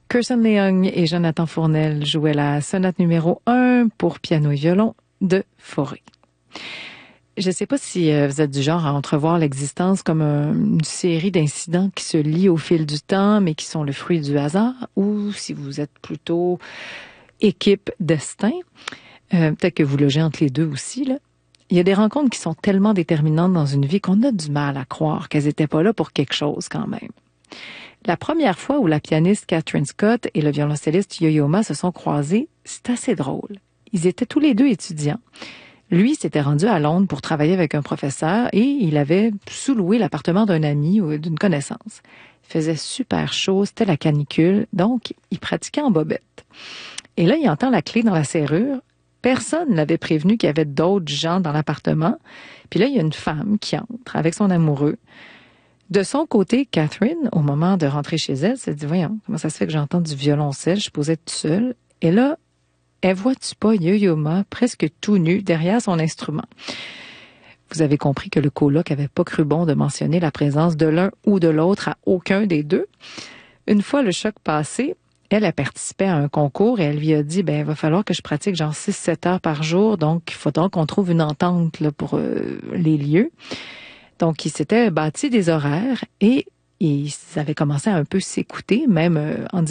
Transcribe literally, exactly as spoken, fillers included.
Kirsten Leung et Jonathan Fournel jouaient la sonate numéro un pour piano et violon de Fauré. Je ne sais pas si vous êtes du genre à entrevoir l'existence comme une série d'incidents qui se lient au fil du temps, mais qui sont le fruit du hasard, ou si vous êtes plutôt équipe destin. Euh, peut-être que vous logez entre les deux aussi, là. Il y a des rencontres qui sont tellement déterminantes dans une vie qu'on a du mal à croire qu'elles n'étaient pas là pour quelque chose quand même. La première fois où la pianiste Catherine Scott et le violoncelliste Yo-Yo Ma se sont croisés, c'est assez drôle. Ils étaient tous les deux étudiants. Lui s'était rendu à Londres pour travailler avec un professeur et il avait sous-loué l'appartement d'un ami ou d'une connaissance. Il faisait super chaud, c'était la canicule, donc il pratiquait en bobette. Et là, il entend la clé dans la serrure. Personne ne l'avait prévenu qu'il y avait d'autres gens dans l'appartement. Puis là, il y a une femme qui entre avec son amoureux. De son côté, Catherine, au moment de rentrer chez elle, s'est dit, voyons, comment ça se fait que j'entends du violoncelle? Je posais toute seule. Et là, elle voit-tu pas Yo-Yo Ma presque tout nu derrière son instrument? Vous avez compris que le coloc avait pas cru bon de mentionner la présence de l'un ou de l'autre à aucun des deux. Une fois le choc passé, elle a participé à un concours et elle lui a dit, ben, il va falloir que je pratique genre six sept heures par jour, donc il faudra qu'on trouve une entente là, pour euh, les lieux. Donc, ils s'étaient bâtis des horaires et ils avaient commencé à un peu s'écouter, même euh, en